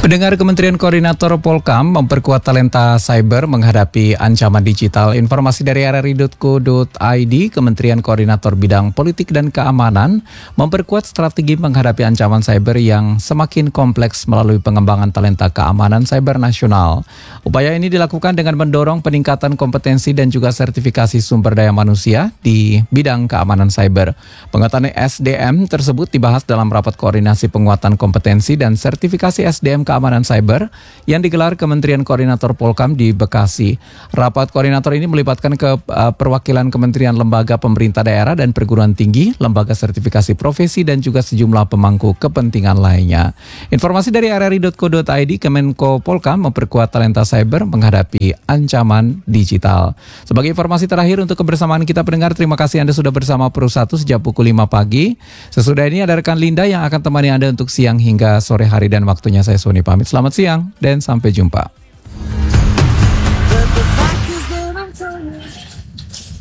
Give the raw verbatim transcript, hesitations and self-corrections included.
Pendengar, Kementerian Koordinator Polkam memperkuat talenta cyber menghadapi ancaman digital. Informasi dari r r i dot co dot i d, Kementerian Koordinator Bidang Politik dan Keamanan memperkuat strategi menghadapi ancaman cyber yang semakin kompleks melalui pengembangan talenta keamanan cyber nasional. Upaya ini dilakukan dengan mendorong peningkatan kompetensi dan juga sertifikasi sumber daya manusia di bidang keamanan cyber. Penguatan S D M tersebut dibahas dalam rapat koordinasi penguatan kompetensi dan sertifikasi S D M keamanan cyber yang digelar Kementerian Koordinator Polkam di Bekasi. Rapat koordinator ini melibatkan ke uh, perwakilan kementerian, lembaga pemerintah daerah dan perguruan tinggi, lembaga sertifikasi profesi dan juga sejumlah pemangku kepentingan lainnya. Informasi dari r r i dot co dot i d, Kemenko Polkam memperkuat talenta cyber menghadapi ancaman digital. Sebagai informasi terakhir untuk kebersamaan kita pendengar, terima kasih Anda sudah bersama Pro satu sejak pukul lima pagi. Sesudah ini ada rekan Linda yang akan temani Anda untuk siang hingga sore hari, dan waktunya saya Sony pamit. Selamat siang dan sampai jumpa.